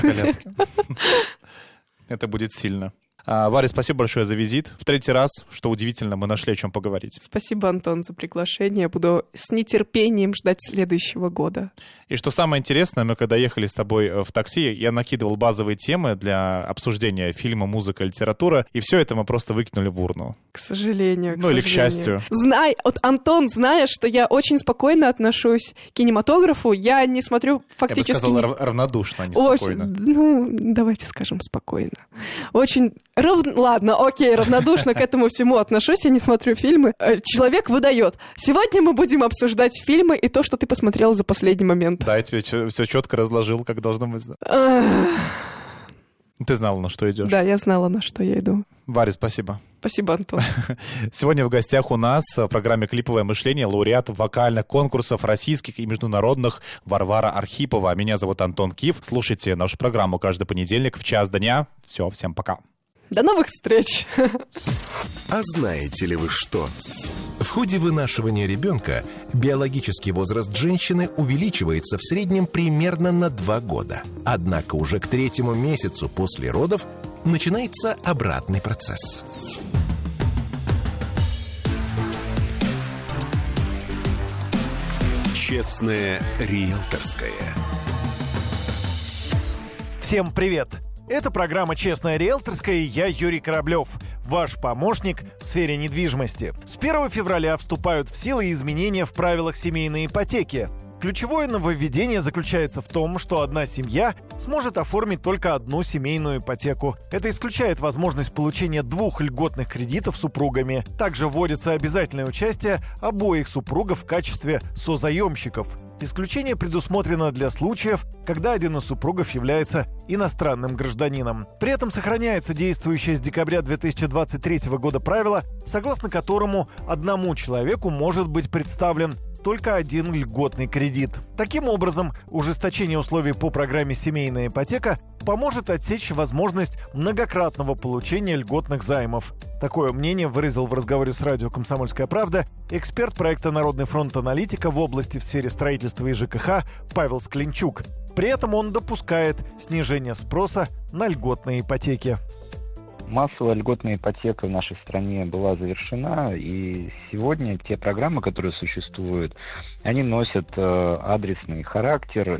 коляске. Это будет сильно. Варя, спасибо большое за визит. В третий раз, что удивительно, мы нашли о чем поговорить. Спасибо, Антон, за приглашение. Буду с нетерпением ждать следующего года. И что самое интересное, мы когда ехали с тобой в такси, я накидывал базовые темы для обсуждения фильма, музыка, литература, и все это мы просто выкинули в урну. К сожалению. Или к счастью. Антон, знаешь, что я очень спокойно отношусь к кинематографу. Я не смотрю фактически... Я бы сказал равнодушно, а не спокойно. Давайте скажем спокойно. Очень... Ладно, окей, равнодушно к этому всему отношусь, я не смотрю фильмы. Человек выдает. Сегодня мы будем обсуждать фильмы и то, что ты посмотрел за последний момент. Да, я тебе все четко разложил, как должно быть. Ты знала, на что идешь? Да, я знала, на что я иду. Варя, спасибо. Спасибо, Антон. Сегодня в гостях у нас в программе «Клиповое мышление» лауреат вокальных конкурсов российских и международных Варвара Архипова. Меня зовут Антон Киф. Слушайте нашу программу каждый понедельник в час дня. Все, всем пока. До новых встреч! А знаете ли вы что? В ходе вынашивания ребенка биологический возраст женщины увеличивается в среднем примерно на 2 года. Однако уже к 3-му месяцу после родов начинается обратный процесс. Честное риэлторское. Всем привет! Это программа «Честная риэлторская» и я, Юрий Кораблев, ваш помощник в сфере недвижимости. С 1 февраля вступают в силу изменения в правилах семейной ипотеки. Ключевое нововведение заключается в том, что одна семья сможет оформить только одну семейную ипотеку. Это исключает возможность получения 2 льготных кредитов супругами. Также вводится обязательное участие обоих супругов в качестве созаемщиков. Исключение предусмотрено для случаев, когда один из супругов является иностранным гражданином. При этом сохраняется действующее с декабря 2023 года правило, согласно которому одному человеку может быть представлен только один льготный кредит. Таким образом, ужесточение условий по программе «Семейная ипотека» поможет отсечь возможность многократного получения льготных займов. Такое мнение выразил в разговоре с радио «Комсомольская правда» эксперт проекта «Народный фронт аналитика» в области в сфере строительства и ЖКХ Павел Скленчук. При этом он допускает снижение спроса на льготные ипотеки. Массовая льготная ипотека в нашей стране была завершена, и сегодня те программы, которые существуют, они носят адресный характер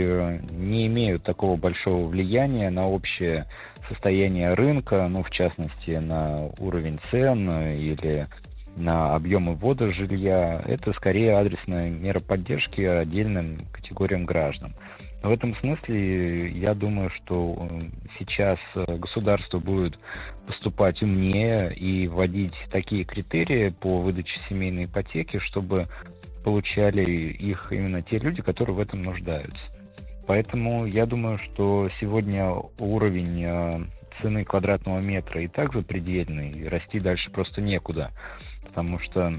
и не имеют такого большого влияния на общее состояние рынка, в частности, на уровень цен или на объемы ввода жилья. Это скорее адресная мера поддержки отдельным категориям граждан. В этом смысле я думаю, что сейчас государство будет поступать умнее и вводить такие критерии по выдаче семейной ипотеки, чтобы получали их именно те люди, которые в этом нуждаются. Поэтому я думаю, что сегодня уровень цены квадратного метра и так запредельный, и расти дальше просто некуда, потому что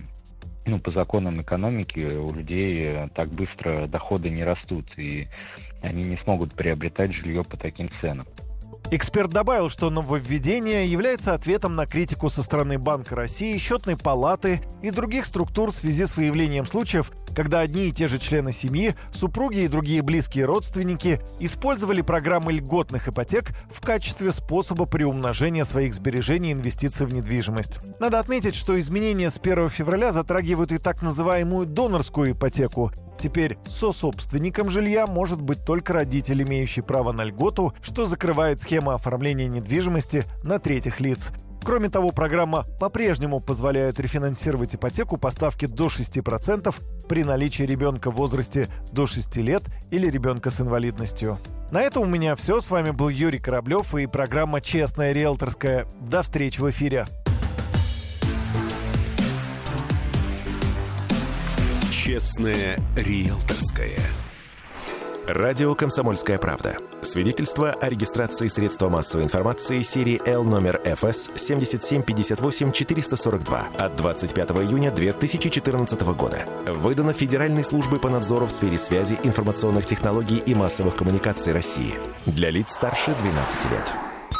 по законам экономики у людей так быстро доходы не растут, и они не смогут приобретать жилье по таким ценам. Эксперт добавил, что нововведение является ответом на критику со стороны Банка России, Счетной палаты и других структур в связи с выявлением случаев, когда одни и те же члены семьи, супруги и другие близкие родственники использовали программы льготных ипотек в качестве способа приумножения своих сбережений и инвестиций в недвижимость. Надо отметить, что изменения с 1 февраля затрагивают и так называемую донорскую ипотеку. Теперь сособственником жилья может быть только родитель, имеющий право на льготу, что закрывает схему оформления недвижимости на третьих лиц. Кроме того, программа по-прежнему позволяет рефинансировать ипотеку по ставке до 6% при наличии ребенка в возрасте до 6 лет или ребенка с инвалидностью. На этом у меня все. С вами был Юрий Кораблев и программа «Честная риэлторская». До встречи в эфире. Честное риэлторское. Радио «Комсомольская правда». Свидетельство о регистрации средства массовой информации серии L номер ФС 7758-442 от 25 июня 2014 года. Выдано Федеральной службой по надзору в сфере связи, информационных технологий и массовых коммуникаций России. Для лиц старше 12 лет.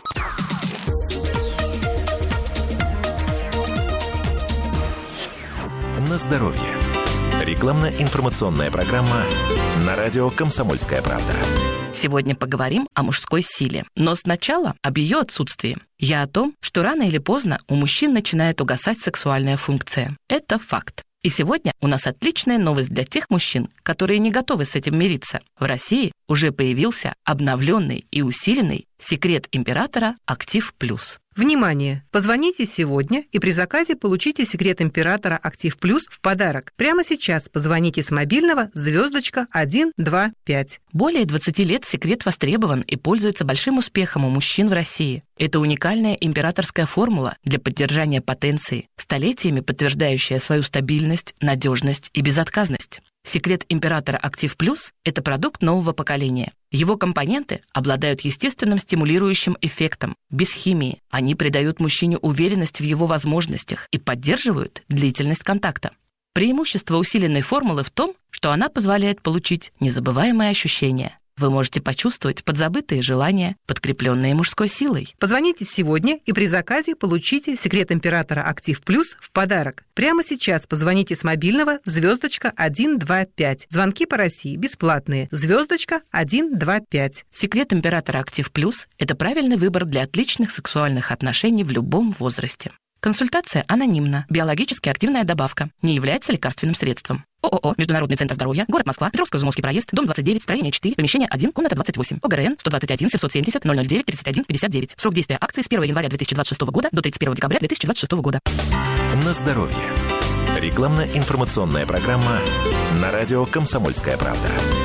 На здоровье. Рекламно-информационная программа на радио «Комсомольская правда». Сегодня поговорим о мужской силе. Но сначала об ее отсутствии. Я о том, что рано или поздно у мужчин начинает угасать сексуальная функция. Это факт. И сегодня у нас отличная новость для тех мужчин, которые не готовы с этим мириться. В России уже появился обновленный и усиленный секрет императора «Актив Плюс». Внимание! Позвоните сегодня и при заказе получите секрет императора «Актив Плюс» в подарок. Прямо сейчас позвоните с мобильного *125. Более 20 лет секрет востребован и пользуется большим успехом у мужчин в России. Это уникальная императорская формула для поддержания потенции, столетиями подтверждающая свою стабильность, надежность и безотказность. Секрет императора «Актив Плюс» — это продукт нового поколения. Его компоненты обладают естественным стимулирующим эффектом, без химии. Они придают мужчине уверенность в его возможностях и поддерживают длительность контакта. Преимущество усиленной формулы в том, что она позволяет получить незабываемые ощущения. Вы можете почувствовать подзабытые желания, подкрепленные мужской силой. Позвоните сегодня и при заказе получите секрет императора «Актив Плюс» в подарок. Прямо сейчас позвоните с мобильного *125. Звонки по России бесплатные. *125. Секрет императора «Актив Плюс» — это правильный выбор для отличных сексуальных отношений в любом возрасте. Консультация анонимна. Биологически активная добавка. Не является лекарственным средством. ООО «Международный центр здоровья», город Москва, Петровско-Изюмовский проезд, дом 29, строение 4, помещение 1, комната 28, ОГРН 121 770 009 31 59. Срок действия акции с 1 января 2026 года до 31 декабря 2026 года. На здоровье. Рекламно-информационная программа на радио «Комсомольская правда».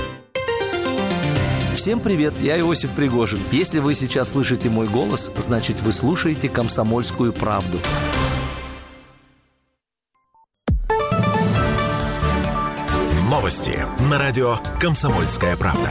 Всем привет, я Иосиф Пригожин. Если вы сейчас слышите мой голос, значит, вы слушаете «Комсомольскую правду». Новости на радио «Комсомольская правда».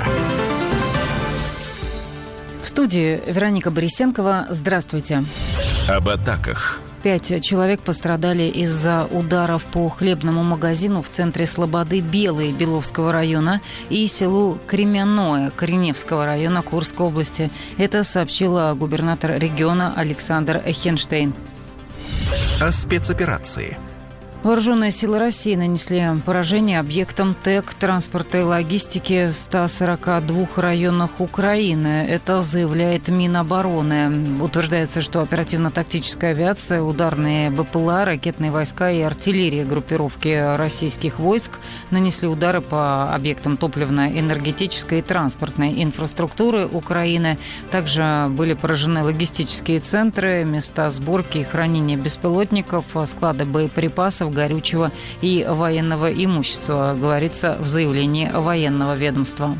В студии Вероника Борисенкова. Здравствуйте. Об атаках. 5 человек пострадали из-за ударов по хлебному магазину в центре Слободы Белой Беловского района и селу Кремяное Кореневского района Курской области. Это сообщила губернатор региона Александр Хенштейн. О спецоперации. Вооруженные силы России нанесли поражение объектам ТЭК, транспорта и логистики в 142 районах Украины. Это заявляет Минобороны. Утверждается, что оперативно-тактическая авиация, ударные БПЛА, ракетные войска и артиллерия группировки российских войск нанесли удары по объектам топливно-энергетической и транспортной инфраструктуры Украины. Также были поражены логистические центры, места сборки и хранения беспилотников, склады боеприпасов, горючего и военного имущества, говорится в заявлении военного ведомства.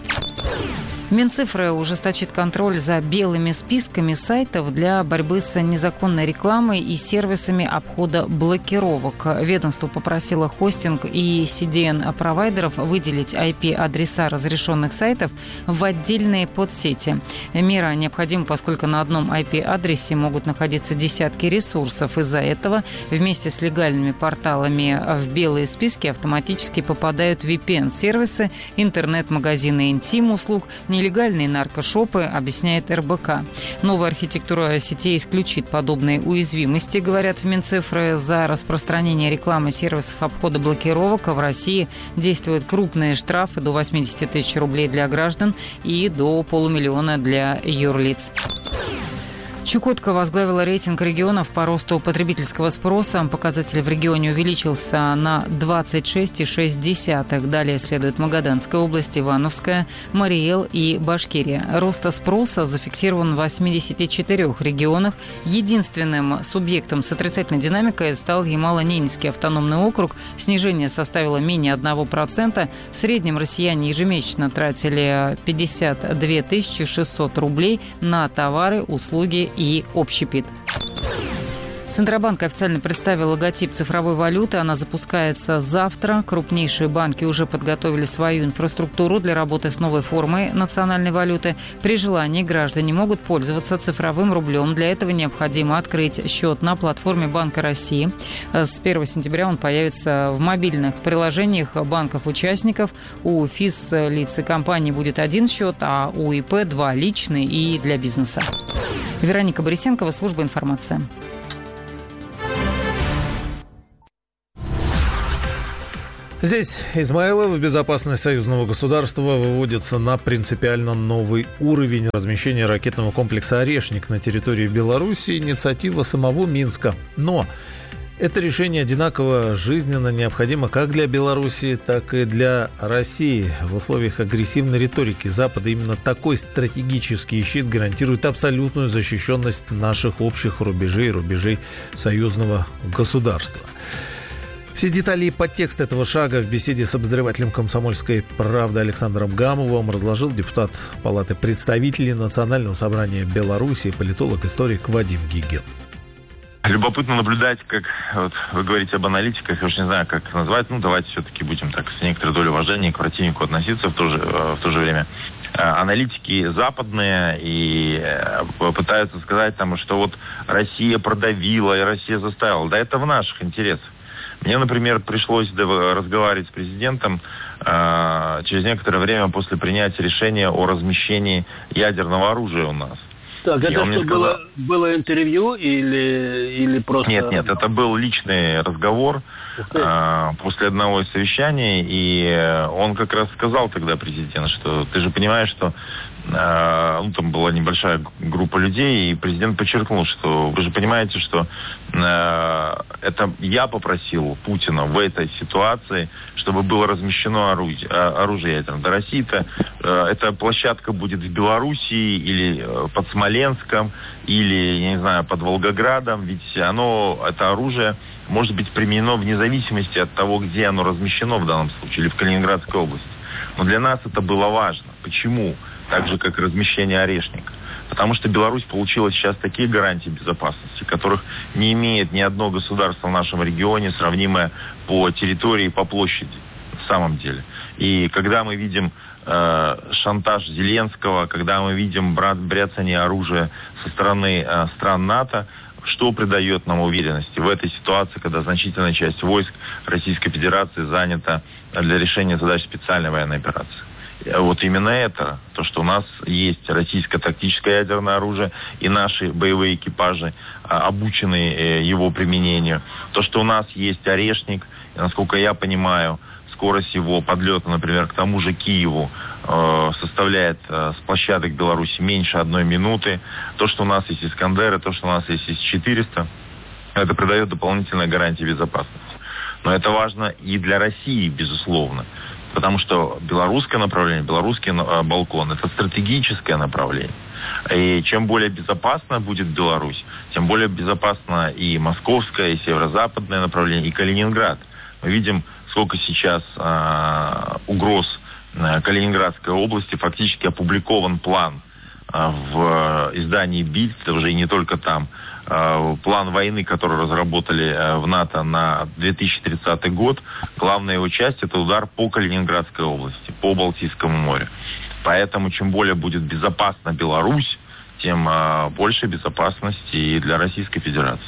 Минцифры ужесточит контроль за белыми списками сайтов для борьбы с незаконной рекламой и сервисами обхода блокировок. Ведомство попросило хостинг и CDN-провайдеров выделить IP-адреса разрешенных сайтов в отдельные подсети. Мера необходима, поскольку на одном IP-адресе могут находиться десятки ресурсов. Из-за этого вместе с легальными порталами в белые списки автоматически попадают VPN-сервисы, интернет-магазины интим-услуг, нелегальные наркошопы, объясняет РБК. Новая архитектура сетей исключит подобные уязвимости, говорят в Минцифры. За распространение рекламы сервисов обхода блокировок в России действуют крупные штрафы до 80 тысяч рублей для граждан и до 500 000 для юрлиц. Чукотка возглавила рейтинг регионов по росту потребительского спроса. Показатель в регионе увеличился на 26,6. Далее следует Магаданская область, Ивановская, Мариэл и Башкирия. Рост спроса зафиксирован в 84 регионах. Единственным субъектом с отрицательной динамикой стал Ямало-Ненецкий автономный округ. Снижение составило менее 1%. В среднем россияне ежемесячно тратили 52 600 рублей на товары, услуги и общепит. Центробанк официально представил логотип цифровой валюты. Она запускается завтра. Крупнейшие банки уже подготовили свою инфраструктуру для работы с новой формой национальной валюты. При желании граждане могут пользоваться цифровым рублем. Для этого необходимо открыть счет на платформе Банка России. С 1 сентября он появится в мобильных приложениях банков-участников. У физлиц и компаний будет один счет, а у ИП 2 личный и для бизнеса. Вероника Борисенкова, служба информации. Здесь Измайлов. Безопасность союзного государства выводится на принципиально новый уровень. Размещения ракетного комплекса «Орешник» на территории Беларуси – инициатива самого Минска. Но это решение одинаково жизненно необходимо как для Беларуси, так и для России. В условиях агрессивной риторики Запада именно такой стратегический щит гарантирует абсолютную защищенность наших общих рубежей, рубежей союзного государства. Все детали и подтекст этого шага в беседе с обозревателем «Комсомольской правды» Александром Гамовым разложил депутат Палаты представителей Национального собрания Беларуси, политолог, историк Вадим Гигин. Любопытно наблюдать, как вот вы говорите об аналитиках, я уж не знаю, как назвать, давайте все-таки будем так с некоторой долей уважения к противнику относиться в то же время. Аналитики западные и пытаются сказать, что вот Россия продавила и Россия заставила. Да это в наших интересах. Мне, например, пришлось разговаривать с президентом через некоторое время после принятия решения о размещении ядерного оружия у нас. Так, это что, было интервью или просто... Нет, это был личный разговор после одного из совещаний, и он как раз сказал тогда, президент, что ты же понимаешь, что там была небольшая группа людей, и президент подчеркнул, что вы же понимаете, что это я попросил Путина в этой ситуации, чтобы было размещено оружие ядерное. До России-то эта площадка будет в Белоруссии или под Смоленском, или, я не знаю, под Волгоградом, ведь это оружие может быть применено вне зависимости от того, где оно размещено в данном случае, или в Калининградской области. Но для нас это было важно. Почему? Так же, как и размещение «Орешника». Потому что Беларусь получила сейчас такие гарантии безопасности, которых не имеет ни одно государство в нашем регионе, сравнимое по территории и по площади, на самом деле. И когда мы видим шантаж Зеленского, когда мы видим бряцание оружия со стороны стран НАТО, что придает нам уверенности в этой ситуации, когда значительная часть войск Российской Федерации занята для решения задач специальной военной операции? Вот именно это, то, что у нас есть российское тактическое ядерное оружие, и наши боевые экипажи обучены его применению. То, что у нас есть «Орешник», и, насколько я понимаю, скорость его подлета, например, к тому же Киеву составляет с площадок Беларуси меньше 1 минуты. То, что у нас есть «Искандеры», то, что у нас есть С-400, это придает дополнительные гарантии безопасности. Но это важно и для России, безусловно. Потому что белорусское направление, белорусский балкон – это стратегическое направление. И чем более безопасна будет Беларусь, тем более безопасно и московское, и северо-западное направление, и Калининград. Мы видим, сколько сейчас угроз Калининградской области. Фактически опубликован план в издании «Бильд», уже и не только там, план войны, который разработали в НАТО на 2030 год. Главная его часть – это удар по Калининградской области, по Балтийскому морю. Поэтому чем более будет безопасна Беларусь, тем больше безопасности и для Российской Федерации.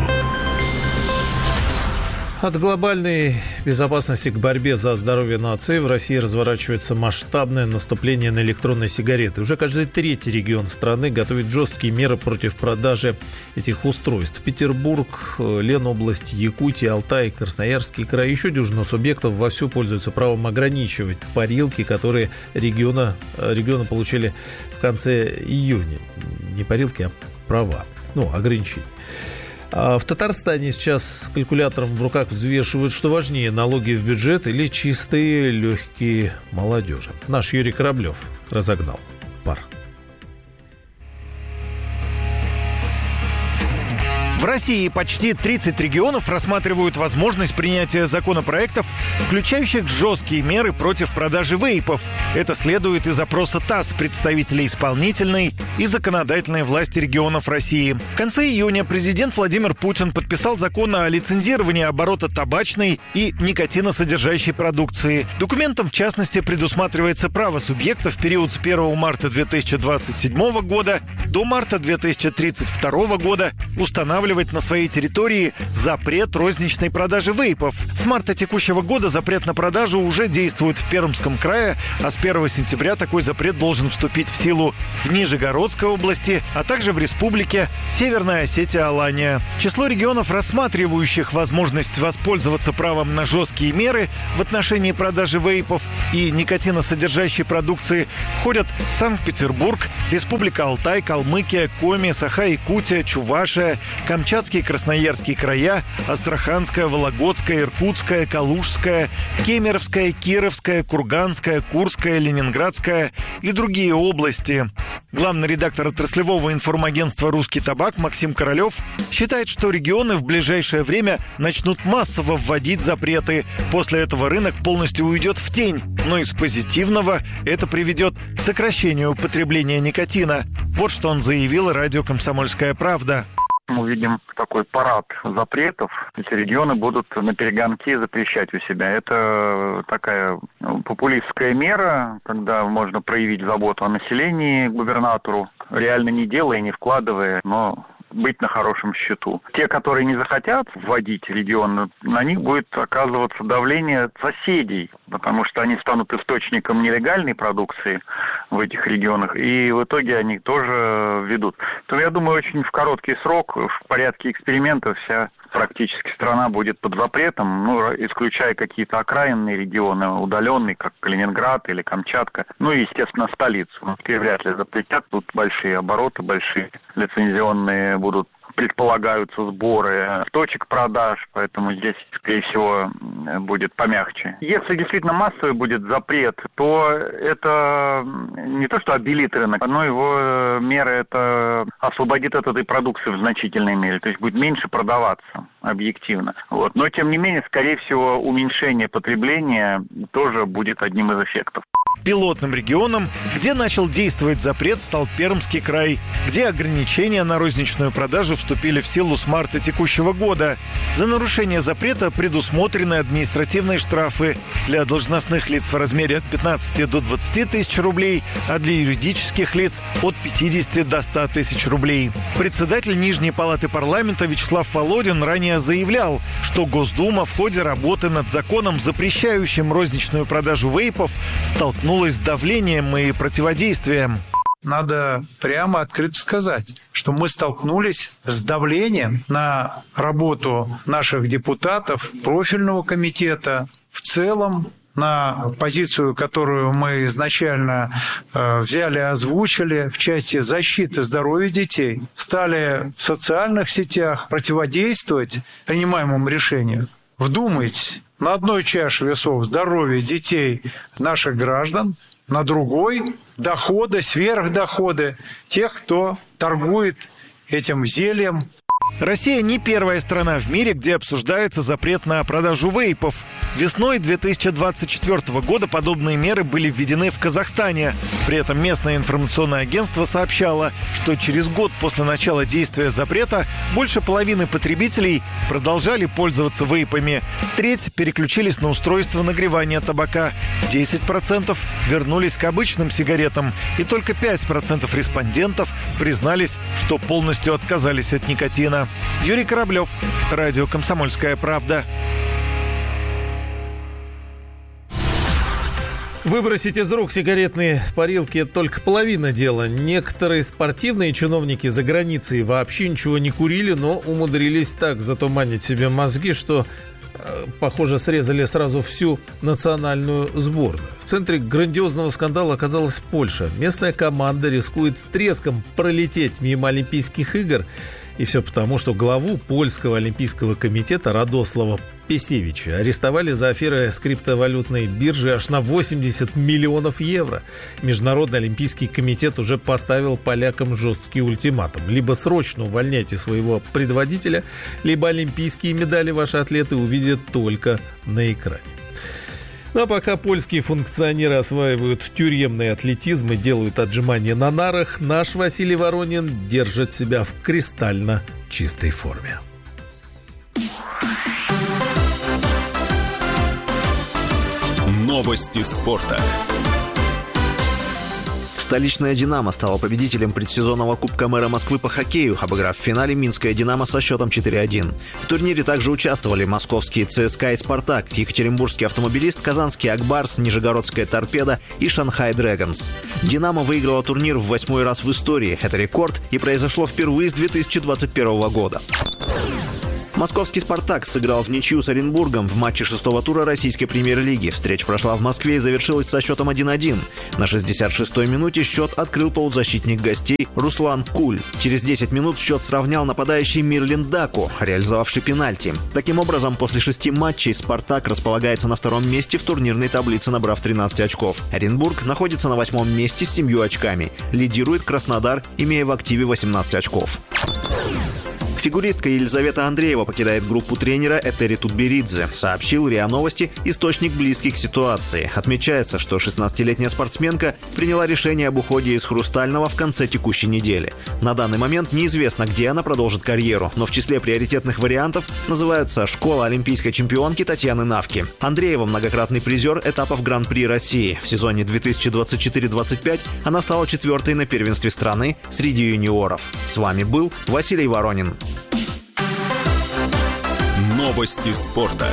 От глобальной безопасности к борьбе за здоровье нации в России разворачивается масштабное наступление на электронные сигареты. Уже каждый 3-й регион страны готовит жесткие меры против продажи этих устройств. Петербург, Ленобласть, Якутия, Алтай, Красноярский край, еще дюжина субъектов вовсю пользуются правом ограничивать парилки, которые регионы получили в конце июня. Не парилки, а права. Ограничения. В Татарстане сейчас с калькулятором в руках взвешивают, что важнее, налоги в бюджет или чистые легкие молодежи. Наш Юрий Кораблев разогнал пар. В России почти 30 регионов рассматривают возможность принятия законопроектов, включающих жесткие меры против продажи вейпов. Это следует из опроса ТАСС представителей исполнительной и законодательной власти регионов России. В конце июня президент Владимир Путин подписал закон о лицензировании оборота табачной и никотиносодержащей продукции. Документом, в частности, предусматривается право субъекта в период с 1 марта 2027 года до марта 2032 года устанавливать на своей территории запрет розничной продажи вейпов. С марта текущего года запрет на продажу уже действует в Пермском крае, а с 1 сентября такой запрет должен вступить в силу в Нижегородской области, а также в республике Северная Осетия-Алания. Число регионов, рассматривающих возможность воспользоваться правом на жесткие меры в отношении продажи вейпов и никотиносодержащей продукции, входят Санкт-Петербург, Республика Алтай, Калмыкия, Коми, Саха-Якутия, Чувашия, Камчатский и Красноярский края, Астраханская, Вологодская, Иркутская, Калужская, Кемеровская, Кировская, Курганская, Курская, Ленинградская и другие области. Главный редактор отраслевого информагентства «Русский табак» Максим Королев считает, что регионы в ближайшее время начнут массово вводить запреты. После этого рынок полностью уйдет в тень. Но из позитивного это приведет к сокращению потребления никотина. Вот что он заявил радио «Комсомольская правда». Мы видим такой парад запретов. Эти регионы будут на перегонки запрещать у себя. Это такая популистская мера, когда можно проявить заботу о населении губернатору, реально не делая, не вкладывая, но быть на хорошем счету. Те, которые не захотят вводить регионы, на них будет оказываться давление соседей, потому что они станут источником нелегальной продукции в этих регионах, и в итоге они тоже введут. То, я думаю, очень в короткий срок, в порядке эксперимента вся практически страна будет под запретом, исключая какие-то окраинные регионы, удаленные, как Калининград или Камчатка, и, естественно, столицу. Москве вряд ли запретят, тут большие обороты, большие лицензионные будут, предполагаются сборы точек продаж, поэтому здесь, скорее всего, будет помягче. Если действительно массовый будет запрет, то это не то, что обелит рынок, но его мера это освободит от этой продукции в значительной мере, то есть будет меньше продаваться объективно. Но, тем не менее, скорее всего, уменьшение потребления тоже будет одним из эффектов. Пилотным регионом, где начал действовать запрет, стал Пермский край, где ограничения на розничную продажу вступили в силу с марта текущего года. За нарушение запрета предусмотрены административные штрафы для должностных лиц в размере от 15 до 20 тысяч рублей, а для юридических лиц от 50 до 100 тысяч рублей. Председатель Нижней палаты парламента Вячеслав Володин ранее заявлял, что Госдума в ходе работы над законом, запрещающим розничную продажу вейпов, столкнулась с давлением и противодействием. Надо прямо открыто сказать, что мы столкнулись с давлением на работу наших депутатов, профильного комитета, в целом на позицию, которую мы изначально взяли, озвучили в части защиты здоровья детей, стали в социальных сетях противодействовать принимаемому решению. Вдумайтесь, на одной чаше весов здоровье детей наших граждан, на другой доходы, сверхдоходы тех, кто торгует этим зельем. Россия не первая страна в мире, где обсуждается запрет на продажу вейпов. Весной 2024 года подобные меры были введены в Казахстане. При этом местное информационное агентство сообщало, что через год после начала действия запрета больше половины потребителей продолжали пользоваться вейпами. Треть переключились на устройство нагревания табака. 10% вернулись к обычным сигаретам. И только 5% респондентов признались, что полностью отказались от никотина. Юрий Кораблев, радио «Комсомольская правда». Выбросить из рук сигаретные парилки – это только половина дела. Некоторые спортивные чиновники за границей вообще ничего не курили, но умудрились так затуманить себе мозги, что, похоже, срезали сразу всю национальную сборную. В центре грандиозного скандала оказалась Польша. Местная команда рискует с треском пролететь мимо Олимпийских игр. И все потому, что главу польского олимпийского комитета Радослава Песевича арестовали за аферы с криптовалютной биржей аж на 80 миллионов евро. Международный олимпийский комитет уже поставил полякам жесткий ультиматум. Либо срочно увольняйте своего предводителя, либо олимпийские медали ваши атлеты увидят только на экране. А пока польские функционеры осваивают тюремный атлетизм и делают отжимания на нарах, наш Василий Воронин держит себя в кристально чистой форме. Новости спорта. Столичная «Динамо» стала победителем предсезонного Кубка мэра Москвы по хоккею, обыграв в финале Минское «Динамо» со счетом 4-1. В турнире также участвовали московские ЦСКА и «Спартак», Екатеринбургский автомобилист, Казанский «Акбарс», Нижегородская «Торпеда» и «Шанхай Дрэгонс». «Динамо» выиграла турнир в 8-й раз в истории. Это рекорд и произошло впервые с 2021 года. Московский «Спартак» сыграл в ничью с Оренбургом в матче 6-го тура российской премьер-лиги. Встреча прошла в Москве и завершилась со счетом 1-1. На 66-й минуте счет открыл полузащитник гостей Руслан Куль. Через 10 минут счет сравнял нападающий Мирлин Даку, реализовавший пенальти. Таким образом, после 6 матчей «Спартак» располагается на 2-м месте в турнирной таблице, набрав 13 очков. Оренбург находится на 8-м месте с 7 очками. Лидирует Краснодар, имея в активе 18 очков. Фигуристка Елизавета Андреева покидает группу тренера Этери Тутберидзе, сообщил РИА Новости источник близкий к ситуации. Отмечается, что 16-летняя спортсменка приняла решение об уходе из «Хрустального» в конце текущей недели. На данный момент неизвестно, где она продолжит карьеру, но в числе приоритетных вариантов называются школа олимпийской чемпионки Татьяны Навки. Андреева – многократный призер этапов Гран-при России. В сезоне 2024-25 она стала 4-й на первенстве страны среди юниоров. С вами был Василий Воронин. Новости спорта.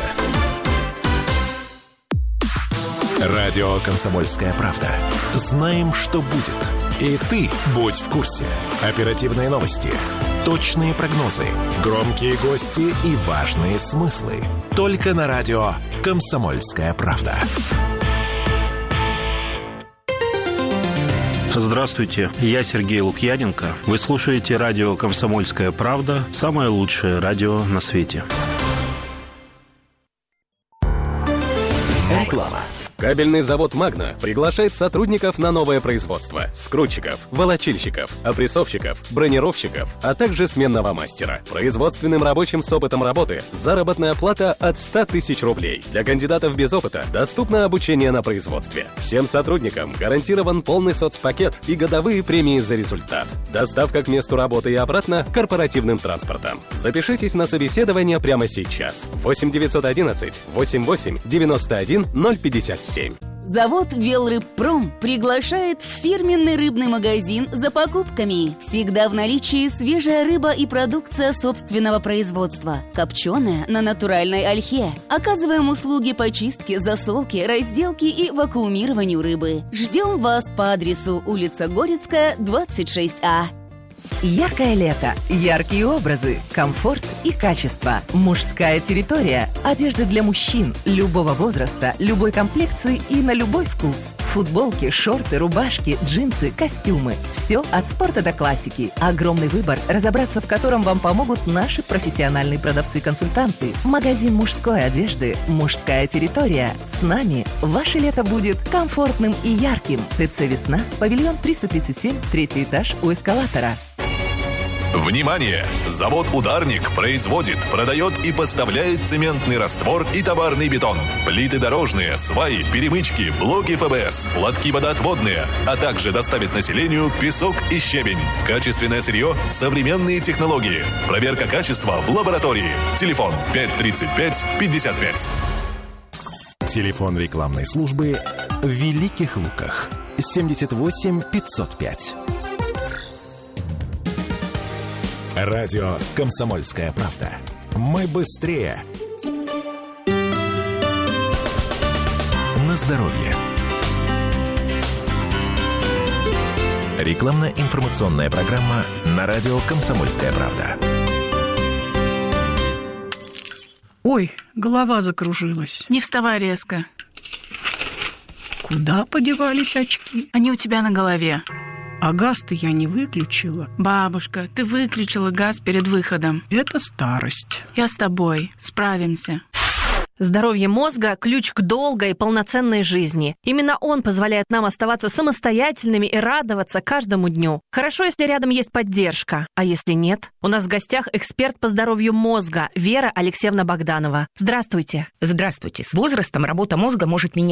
Радио «Комсомольская правда». Знаем, что будет. И ты будь в курсе. Оперативные новости, точные прогнозы, громкие гости и важные смыслы. Только на радио «Комсомольская правда». Здравствуйте, я Сергей Лукьяненко. Вы слушаете радио «Комсомольская правда», самое лучшее радио на свете. Реклама. Кабельный завод «Магна» приглашает сотрудников на новое производство. Скрутчиков, волочильщиков, опрессовщиков, бронировщиков, а также сменного мастера. Производственным рабочим с опытом работы заработная плата от 100 тысяч рублей. Для кандидатов без опыта доступно обучение на производстве. Всем сотрудникам гарантирован полный соцпакет и годовые премии за результат. Доставка к месту работы и обратно корпоративным транспортом. Запишитесь на собеседование прямо сейчас. 8 911 88 91 057. Завод «Велрыбпром» приглашает в фирменный рыбный магазин за покупками. Всегда в наличии свежая рыба и продукция собственного производства. Копченая на натуральной ольхе. Оказываем услуги по чистке, засолке, разделке и вакуумированию рыбы. Ждем вас по адресу улица Горецкая, 26А. Яркое лето, яркие образы, комфорт и качество. Мужская территория. Одежда для мужчин любого возраста, любой комплекции и на любой вкус. Футболки, шорты, рубашки, джинсы, костюмы. Все от спорта до классики. Огромный выбор, разобраться в котором вам помогут наши профессиональные продавцы-консультанты. Магазин мужской одежды «Мужская территория». С нами ваше лето будет комфортным и ярким. ТЦ «Весна», павильон 337, 3-й этаж у эскалатора. Внимание! Завод «Ударник» производит, продает и поставляет цементный раствор и товарный бетон, плиты дорожные, сваи, перемычки, блоки ФБС, лотки водоотводные, а также доставит населению песок и щебень. Качественное сырье, современные технологии. Проверка качества в лаборатории. Телефон 535-55. Телефон рекламной службы в Великих Луках 78 505. Радио «Комсомольская правда». Мы быстрее. На здоровье. Рекламно-информационная программа на радио «Комсомольская правда». Ой, голова закружилась. Не вставай резко. Куда подевались очки? Они у тебя на голове. А газ-то я не выключила. Бабушка, ты выключила газ перед выходом. Это старость. Я с тобой. Справимся. Здоровье мозга – ключ к долгой и полноценной жизни. Именно он позволяет нам оставаться самостоятельными и радоваться каждому дню. Хорошо, если рядом есть поддержка. А если нет? У нас в гостях эксперт по здоровью мозга Вера Алексеевна Богданова. Здравствуйте. Здравствуйте. С возрастом работа мозга может меняться.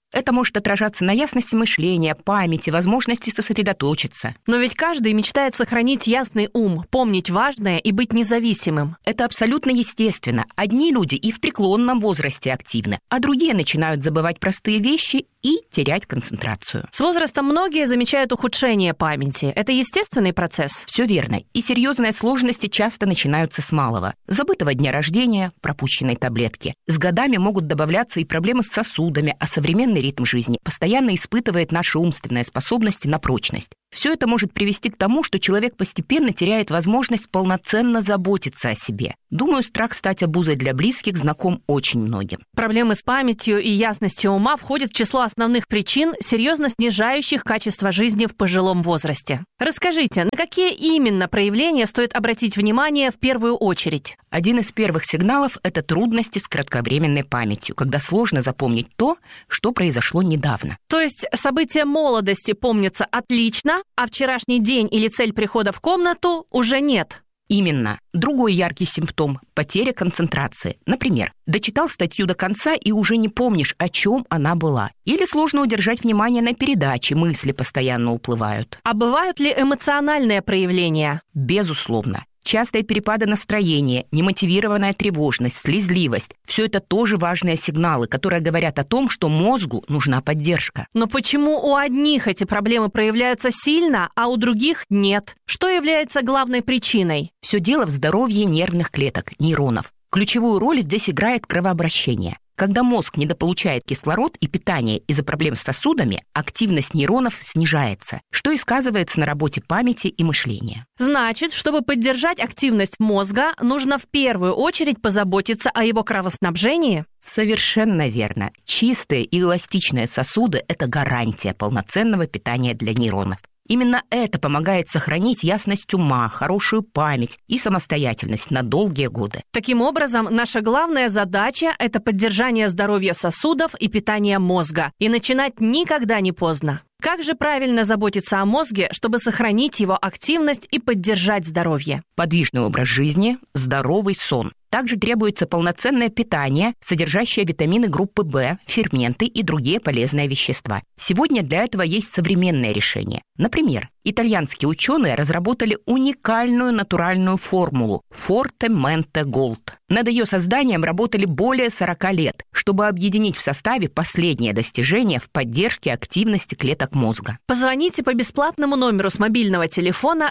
Это может отражаться на ясности мышления, памяти, возможности сосредоточиться. Но ведь каждый мечтает сохранить ясный ум, помнить важное и быть независимым. Это абсолютно естественно. Одни люди и в преклонном возрасте активны, а другие начинают забывать простые вещи и терять концентрацию. С возрастом многие замечают ухудшение памяти. Это естественный процесс? Все верно. И серьезные сложности часто начинаются с малого. Забытого дня рождения, пропущенной таблетки. С годами могут добавляться и проблемы с сосудами, а современный ритм жизни постоянно испытывает наши умственные способности на прочность. Все это может привести к тому, что человек постепенно теряет возможность полноценно заботиться о себе. Думаю, страх стать обузой для близких знаком очень многим. Проблемы с памятью и ясностью ума входят в число основных причин, серьезно снижающих качество жизни в пожилом возрасте. Расскажите, на какие именно проявления стоит обратить внимание в первую очередь? Один из первых сигналов – это трудности с кратковременной памятью, когда сложно запомнить то, что произошло недавно. То есть события молодости помнятся отлично, а вчерашний день или цель прихода в комнату уже нет? Именно. Другой яркий симптом – потеря концентрации. Например, дочитал статью до конца и уже не помнишь, о чем она была. Или сложно удержать внимание на передаче, мысли постоянно уплывают. А бывают ли эмоциональные проявления? Безусловно. Частые перепады настроения, немотивированная тревожность, слезливость – все это тоже важные сигналы, которые говорят о том, что мозгу нужна поддержка. Но почему у одних эти проблемы проявляются сильно, а у других нет? Что является главной причиной? Все дело в здоровье нервных клеток, нейронов. Ключевую роль здесь играет кровообращение. Когда мозг недополучает кислород и питание из-за проблем с сосудами, активность нейронов снижается, что и сказывается на работе памяти и мышления. Значит, чтобы поддержать активность мозга, нужно в первую очередь позаботиться о его кровоснабжении? Совершенно верно. Чистые и эластичные сосуды – это гарантия полноценного питания для нейронов. Именно это помогает сохранить ясность ума, хорошую память и самостоятельность на долгие годы. Таким образом, наша главная задача – это поддержание здоровья сосудов и питание мозга. И начинать никогда не поздно. Как же правильно заботиться о мозге, чтобы сохранить его активность и поддержать здоровье? Подвижный образ жизни, здоровый сон. Также требуется полноценное питание, содержащее витамины группы В, ферменты и другие полезные вещества. Сегодня для этого есть современные решения. Например, итальянские ученые разработали уникальную натуральную формулу Forte Mente Gold. Над ее созданием работали более 40 лет, чтобы объединить в составе последние достижения в поддержке активности клеток мозга. Позвоните по бесплатному номеру с мобильного телефона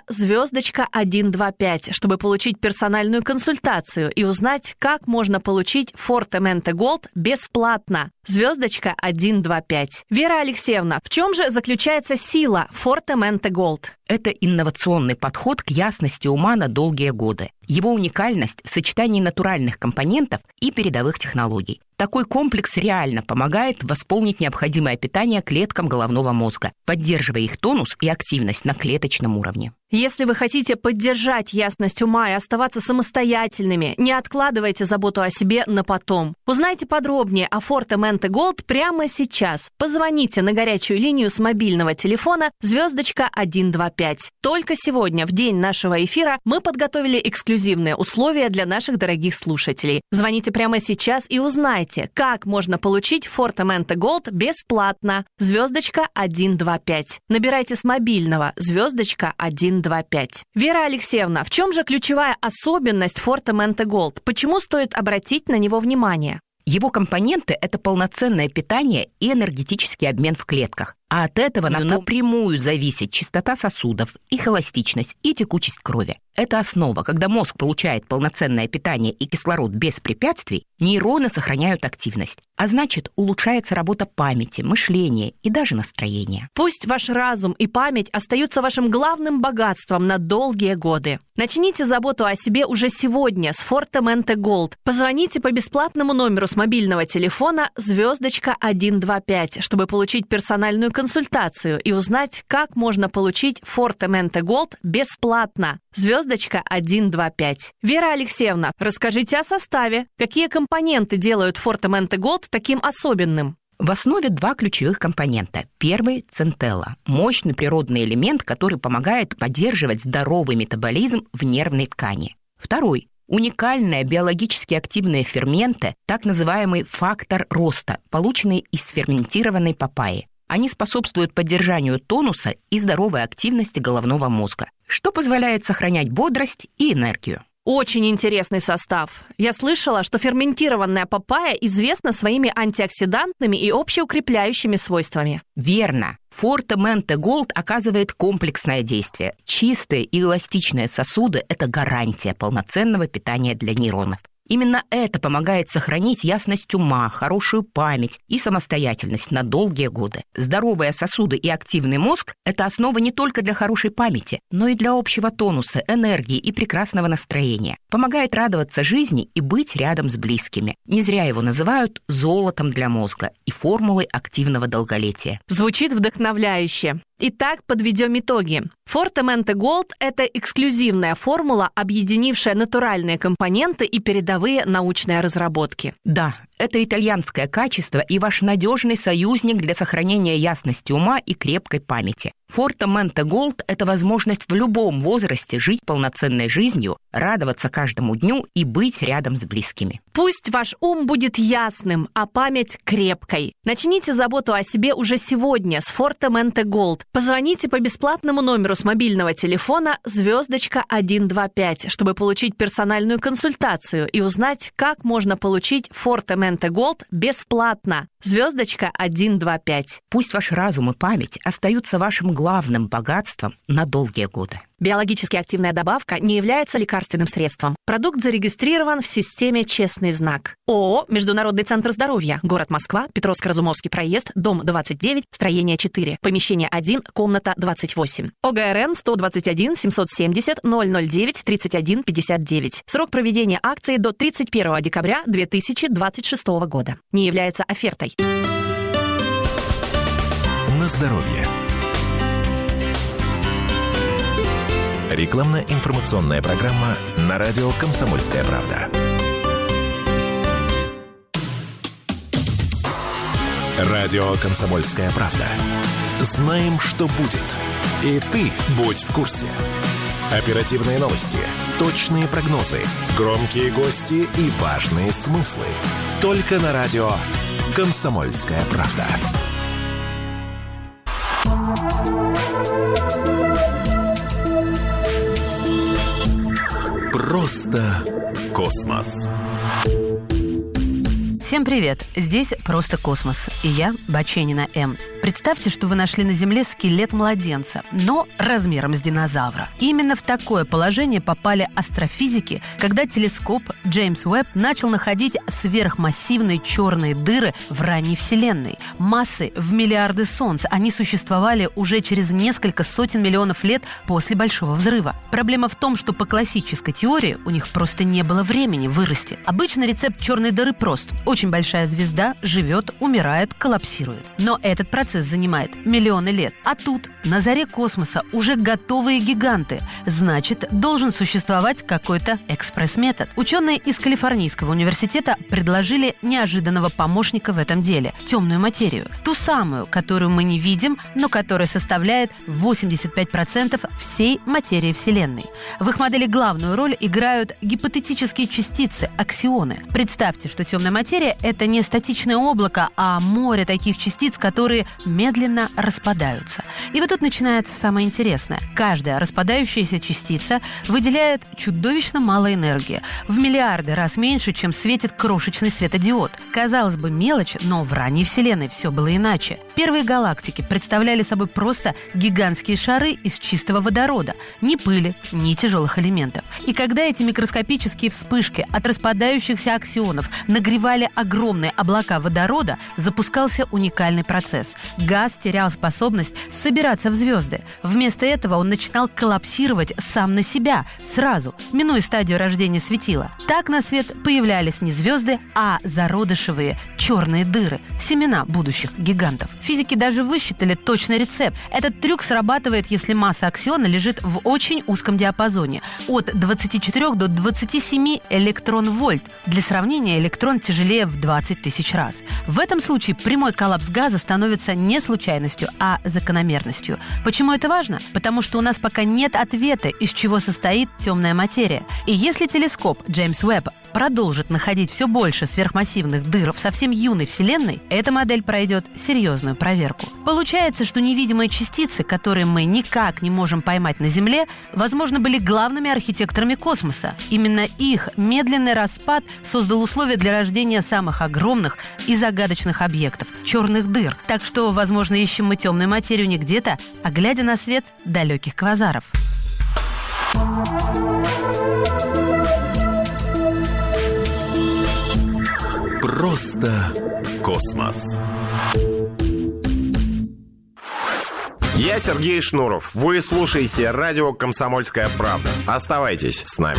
*125, чтобы получить персональную консультацию и узнать, как можно получить Forte Mente Gold бесплатно. *125. Вера Алексеевна, в чем же заключается сила Forte Mente Gold? Это инновационный подход к ясности ума на долгие годы. Его уникальность в сочетании натуральных компонентов и передовых технологий. Такой комплекс реально помогает восполнить необходимое питание клеткам головного мозга, поддерживая их тонус и активность на клеточном уровне. Если вы хотите поддержать ясность ума и оставаться самостоятельными, не откладывайте заботу о себе на потом. Узнайте подробнее о Forte Mente Gold прямо сейчас. Позвоните на горячую линию с мобильного телефона *125. Только сегодня, в день нашего эфира, мы подготовили эксклюзивные условия для наших дорогих слушателей. Звоните прямо сейчас и узнайте, как можно получить Forte Mente Gold бесплатно. *125. Набирайте с мобильного *125. Вера Алексеевна, в чем же ключевая особенность Forte Mente Gold? Почему стоит обратить на него внимание? Его компоненты – это полноценное питание и энергетический обмен в клетках. А от этого напрямую зависит чистота сосудов, их эластичность и текучесть крови. Это основа. Когда мозг получает полноценное питание и кислород без препятствий, нейроны сохраняют активность. А значит, улучшается работа памяти, мышления и даже настроения. Пусть ваш разум и память остаются вашим главным богатством на долгие годы. Начните заботу о себе уже сегодня с Forte Mente Gold. Позвоните по бесплатному номеру с мобильного телефона *125, чтобы получить персональную консультацию и узнать, как можно получить Forte Mente Gold бесплатно. *125. Вера Алексеевна, расскажите о составе. Какие компоненты делают Forte Mente Gold таким особенным? В основе два ключевых компонента. Первый – центелла – мощный природный элемент, который помогает поддерживать здоровый метаболизм в нервной ткани. Второй – Уникальные биологически активные ферменты, так называемый фактор роста, полученный из ферментированной папайи. Они способствуют поддержанию тонуса и здоровой активности головного мозга, что позволяет сохранять бодрость и энергию. Очень интересный состав. Я слышала, что ферментированная папайя известна своими антиоксидантными и общеукрепляющими свойствами. Верно. Forte Mente Gold оказывает комплексное действие. Чистые и эластичные сосуды – это гарантия полноценного питания для нейронов. Именно это помогает сохранить ясность ума, хорошую память и самостоятельность на долгие годы. Здоровые сосуды и активный мозг – это основа не только для хорошей памяти, но и для общего тонуса, энергии и прекрасного настроения. Помогает радоваться жизни и быть рядом с близкими. Не зря его называют золотом для мозга и формулой активного долголетия. Звучит вдохновляюще. Итак, подведем итоги. Forte Mente Gold – это эксклюзивная формула, объединившая натуральные компоненты и передовые научные разработки. Да, это итальянское качество и ваш надежный союзник для сохранения ясности ума и крепкой памяти. Forte Mente Gold – это возможность в любом возрасте жить полноценной жизнью, радоваться каждому дню и быть рядом с близкими. Пусть ваш ум будет ясным, а память крепкой. Начните заботу о себе уже сегодня с Forte Mente Gold. Позвоните по бесплатному номеру с мобильного телефона *125, чтобы получить персональную консультацию и узнать, как можно получить Forte Mente Gold бесплатно. *125. Пусть ваш разум и память остаются вашим главным богатством на долгие годы. Биологически активная добавка не является лекарственным средством. Продукт зарегистрирован в системе «Честный знак». ООО «Международный центр здоровья», город Москва, Петровско-Разумовский проезд, дом 29, строение 4, помещение 1, комната 28. ОГРН 121 770 009 31 59. Срок проведения акции до 31 декабря 2026 года. Не является офертой. На здоровье. Рекламно-информационная программа на радио «Комсомольская правда». Радио «Комсомольская правда». Знаем, что будет. И ты будь в курсе. Оперативные новости, точные прогнозы, громкие гости и важные смыслы. Только на радио «Комсомольская правда». Просто космос. Всем привет! Здесь «Просто космос» и я, Баченина М. Представьте, что вы нашли на Земле скелет младенца, но размером с динозавра. Именно в такое положение попали астрофизики, когда телескоп Джеймс Уэбб начал находить сверхмассивные черные дыры в ранней Вселенной. Массой в миллиарды солнц. Они существовали уже через несколько сотен миллионов лет после Большого взрыва. Проблема в том, что по классической теории у них просто не было времени вырасти. Обычно рецепт черной дыры прост. Очень большая звезда живет, умирает, коллапсирует. Но этот процесс занимает миллионы лет. А тут, на заре космоса, уже готовые гиганты. Значит, должен существовать какой-то экспресс-метод. Ученые из Калифорнийского университета предложили неожиданного помощника в этом деле – темную материю. Ту самую, которую мы не видим, но которая составляет 85% всей материи Вселенной. В их модели главную роль играют гипотетические частицы – аксионы. Представьте, что темная материя – это не статичное облако, а море таких частиц, которые медленно распадаются. И вот тут начинается самое интересное. Каждая распадающаяся частица выделяет чудовищно мало энергии. В миллиарды раз меньше, чем светит крошечный светодиод. Казалось бы, мелочь, но в ранней Вселенной все было иначе. Первые галактики представляли собой просто гигантские шары из чистого водорода. Ни пыли, ни тяжелых элементов. И когда эти микроскопические вспышки от распадающихся аксионов нагревали огромные облака водорода, запускался уникальный процесс. Газ терял способность собираться в звезды. Вместо этого он начинал коллапсировать сам на себя, сразу, минуя стадию рождения светила. Так на свет появлялись не звезды, а зародышевые черные дыры, семена будущих гигантов. Физики даже высчитали точный рецепт. Этот трюк срабатывает, если масса аксиона лежит в очень узком диапазоне, от 24 до 27 электрон-вольт. Для сравнения, электрон тяжелее более в 20 тысяч раз. В этом случае прямой коллапс газа становится не случайностью, а закономерностью. Почему это важно? Потому что у нас пока нет ответа, из чего состоит темная материя. И если телескоп Джеймс Уэбб продолжит находить все больше сверхмассивных дыр в совсем юной Вселенной, эта модель пройдет серьезную проверку. Получается, что невидимые частицы, которые мы никак не можем поймать на Земле, возможно, были главными архитекторами космоса. Именно их медленный распад создал условия для рождения самых огромных и загадочных объектов – черных дыр. Так что, возможно, ищем мы темную материю не где-то, а глядя на свет далеких квазаров. Просто космос. Я Сергей Шнуров. Вы слушаете радио «Комсомольская правда». Оставайтесь с нами.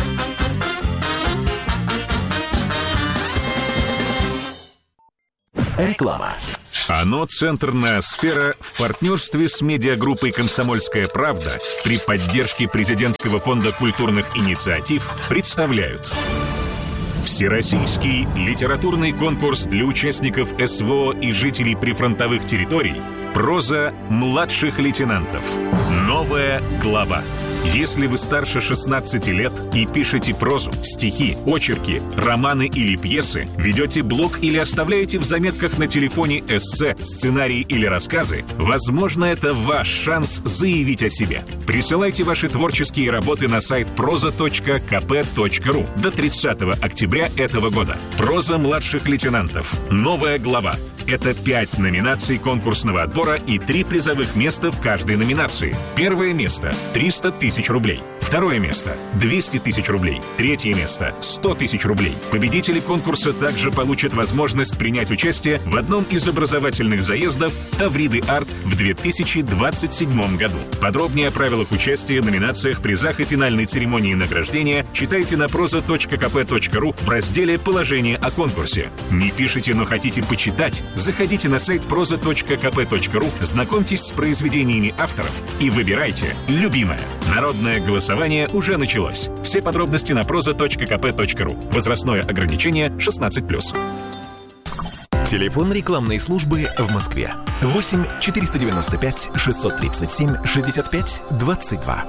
Реклама. ОНО «Центр Ноосфера» в партнерстве с медиагруппой «Комсомольская правда» при поддержке Президентского фонда культурных инициатив представляют Всероссийский литературный конкурс для участников СВО и жителей прифронтовых территорий «Проза младших лейтенантов. Новая глава». Если вы старше 16 лет и пишете прозу, стихи, очерки, романы или пьесы, ведете блог или оставляете в заметках на телефоне эссе, сценарии или рассказы, возможно, это ваш шанс заявить о себе. Присылайте ваши творческие работы на сайт proza.kp.ru до 30 октября этого года. «Проза младших лейтенантов. Новая глава». Это 5 номинаций конкурсного отбора и 3 призовых места в каждой номинации. Первое место – 300 тысяч рублей. Второе место – 200 тысяч рублей. Третье место – 100 тысяч рублей. Победители конкурса также получат возможность принять участие в одном из образовательных заездов «Тавриды Арт» в 2027 году. Подробнее о правилах участия, номинациях, призах и финальной церемонии награждения читайте на proza.kp.ru в разделе «Положение о конкурсе». Не пишите, но хотите почитать? Заходите на сайт proza.kp.ru, знакомьтесь с произведениями авторов и выбирайте любимое. Народное голосование уже началось. Все подробности на proza.kp.ru. Возрастное ограничение 16+. Телефон рекламной службы в Москве. 8 495 637 65 22.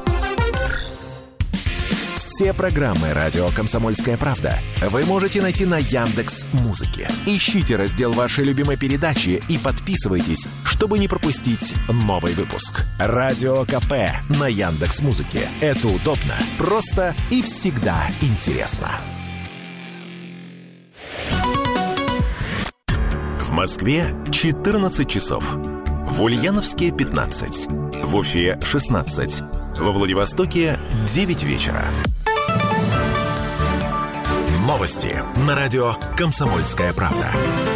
Все программы «Радио Комсомольская правда» вы можете найти на Яндекс.Музыке. Ищите раздел вашей любимой передачи и подписывайтесь, чтобы не пропустить новый выпуск. Радио КП на Яндекс.Музыке. Это удобно, просто и всегда интересно. В Москве 14 часов. В Ульяновске 15. В Уфе 16. Во Владивостоке 9 вечера. Новости на радио «Комсомольская правда».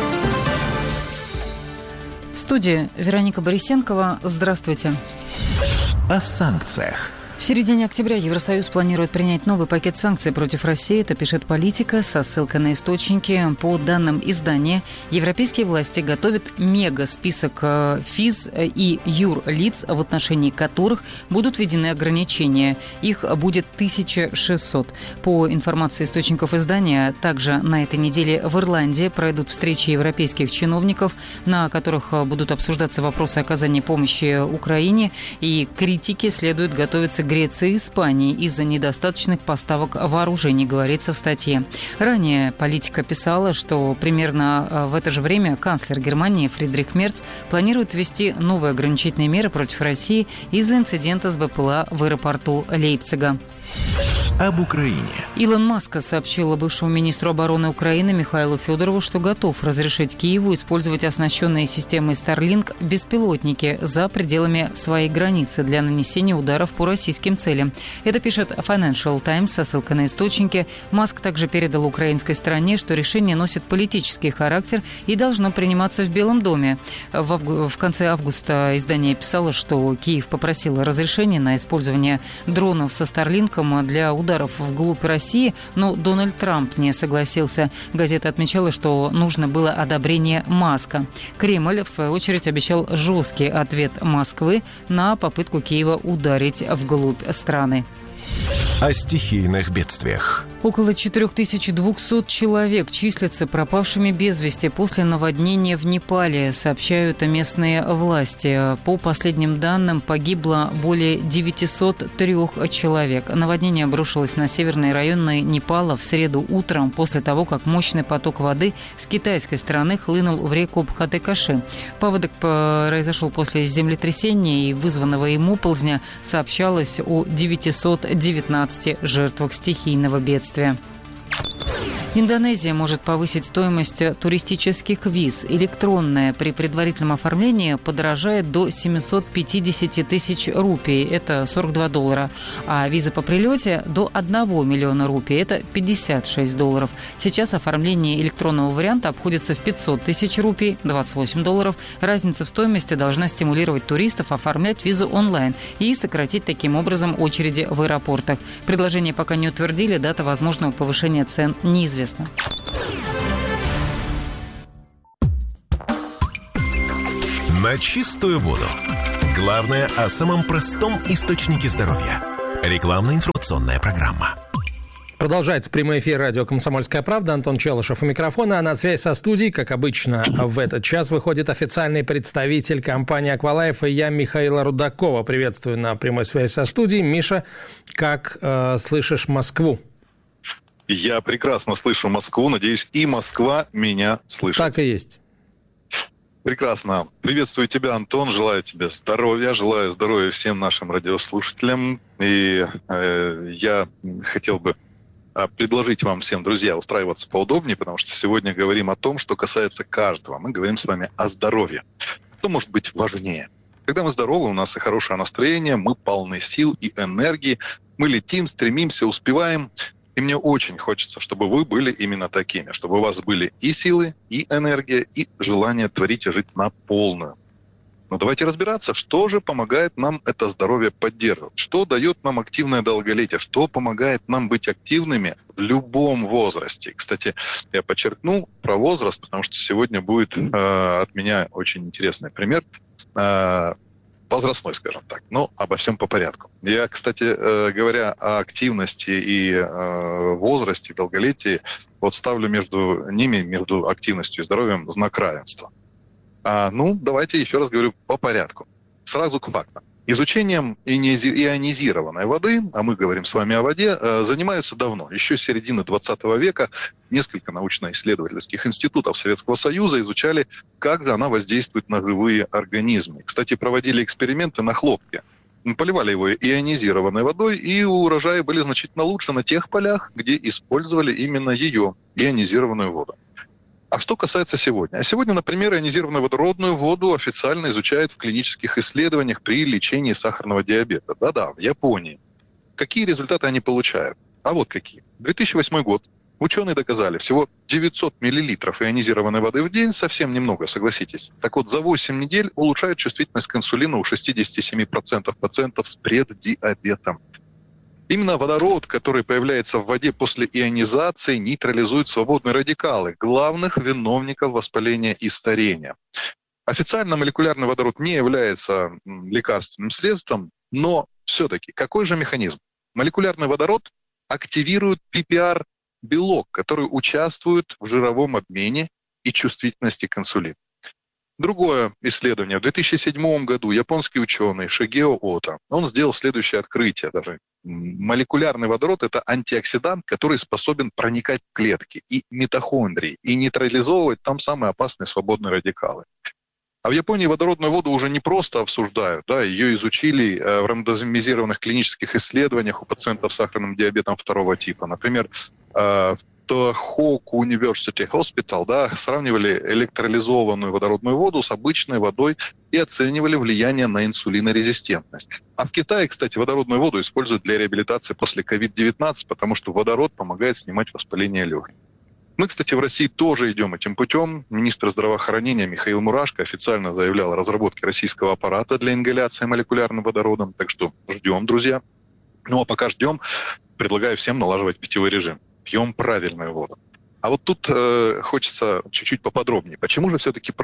В студии Вероника Борисенкова. Здравствуйте. О санкциях. В середине октября Евросоюз планирует принять новый пакет санкций против России. Это пишет «Политика» со ссылкой на источники. По данным издания, европейские власти готовят мега-список физ и юрлиц, в отношении которых будут введены ограничения. Их будет 1600. По информации источников издания, также на этой неделе в Ирландии пройдут встречи европейских чиновников, на которых будут обсуждаться вопросы оказания помощи Украине, и критики следует готовиться к Греции и Испании из-за недостаточных поставок вооружений, говорится в статье. Ранее «Политика» писала, что примерно в это же время канцлер Германии Фридрих Мерц планирует ввести новые ограничительные меры против России из-за инцидента с БПЛА в аэропорту Лейпцига. Об Украине. Илон Маск сообщил бывшему министру обороны Украины Михаилу Федорову, что готов разрешить Киеву использовать оснащенные системой Starlink беспилотники за пределами своей границы для нанесения ударов по российским целям. Это пишет Financial Times со ссылкой на источники. Маск также передал украинской стороне, что решение носит политический характер и должно приниматься в Белом доме. В конце августа издание писало, что Киев попросил разрешения на использование дронов со Старлинком для ударов вглубь России, но Дональд Трамп не согласился. Газета отмечала, что нужно было одобрение Маска. Кремль, в свою очередь, обещал жесткий ответ Москвы на попытку Киева ударить вглубь страны. О стихийных бедствиях. Около 4200 человек числятся пропавшими без вести после наводнения в Непале, сообщают местные власти. По последним данным, погибло более 903 человек. Наводнение обрушилось на северные районы Непала в среду утром, после того, как мощный поток воды с китайской стороны хлынул в реку Бхатекаши. Паводок произошел после землетрясения, и вызванного им оползня сообщалось о 919 жертвах стихийного бедствия. Индонезия может повысить стоимость туристических виз. Электронная при предварительном оформлении подорожает до 750 тысяч рупий, это $42, а виза по прилете до 1 миллиона рупий, это $56. Сейчас оформление электронного варианта обходится в 500 тысяч рупий, $28. Разница в стоимости должна стимулировать туристов оформлять визу онлайн и сократить таким образом очереди в аэропортах. Предложение пока не утвердили, дата возможного повышения цен неизвестна. На чистую воду. Главное о самом простом источнике здоровья. Рекламно-информационная программа. Продолжается прямой эфир радио «Комсомольская правда». Антон Челышев у микрофона. А на связь со студией, как обычно, в этот час выходит официальный представитель компании «Аквалайф» и я, Михаила Рудакова. Приветствую на прямой связи со студией. Миша, как слышишь Москву? Я прекрасно слышу Москву. Надеюсь, и Москва меня слышит. Так и есть. Прекрасно. Приветствую тебя, Антон. Желаю тебе здоровья. Желаю здоровья всем нашим радиослушателям. И я хотел бы предложить вам всем, друзья, устраиваться поудобнее, потому что сегодня говорим о том, что касается каждого. Мы говорим с вами о здоровье. Что может быть важнее? Когда мы здоровы, у нас и хорошее настроение, мы полны сил и энергии, мы летим, стремимся, успеваем. И мне очень хочется, чтобы вы были именно такими, чтобы у вас были и силы, и энергия, и желание творить и жить на полную. Но давайте разбираться, что же помогает нам это здоровье поддерживать, что дает нам активное долголетие, что помогает нам быть активными в любом возрасте. Кстати, я подчеркну про возраст, потому что сегодня будет от меня очень интересный пример. Возрастной, скажем так, но обо всем по порядку. Я, кстати, говоря о активности и возрасте, долголетии, вот ставлю между ними, между активностью и здоровьем, знак равенства. Давайте еще раз говорю по порядку. Сразу к фактам. Изучением ионизированной воды, а мы говорим с вами о воде, занимаются давно. Еще с середины 20 века несколько научно-исследовательских институтов Советского Союза изучали, как же она воздействует на живые организмы. Кстати, проводили эксперименты на хлопке. Поливали его ионизированной водой, и урожаи были значительно лучше на тех полях, где использовали именно ее, ионизированную воду. А что касается сегодня? А сегодня, например, ионизированную водородную воду официально изучают в клинических исследованиях при лечении сахарного диабета. Да-да, в Японии. Какие результаты они получают? А вот какие. 2008 год. Ученые доказали, всего 900 миллилитров ионизированной воды в день, совсем немного, согласитесь. Так вот, за 8 недель улучшают чувствительность к инсулину у 67% пациентов с преддиабетом. Именно водород, который появляется в воде после ионизации, нейтрализует свободные радикалы, главных виновников воспаления и старения. Официально молекулярный водород не является лекарственным средством, но все-таки какой же механизм? Молекулярный водород активирует PPAR-белок, который участвует в жировом обмене и чувствительности к инсулину. Другое исследование. В 2007 году японский ученый Шигео Ото, он сделал следующее открытие. Даже молекулярный водород – это антиоксидант, который способен проникать в клетки и митохондрии и нейтрализовывать там самые опасные свободные радикалы. А в Японии водородную воду уже не просто обсуждают, да, ее изучили в рандомизированных клинических исследованиях у пациентов с сахарным диабетом 2 типа. Например, в Тохоку University Hospital, да, сравнивали электролизованную водородную воду с обычной водой и оценивали влияние на инсулинорезистентность. А в Китае, кстати, водородную воду используют для реабилитации после COVID-19, потому что водород помогает снимать воспаление легких. Мы, кстати, в России тоже идем этим путем. Министр здравоохранения Михаил Мурашко официально заявлял о разработке российского аппарата для ингаляции молекулярным водородом. Так что ждем, друзья. Ну а пока ждем, предлагаю всем налаживать питьевой режим. Пьем правильную воду. А вот тут хочется чуть-чуть поподробнее. Почему же все-таки правильно?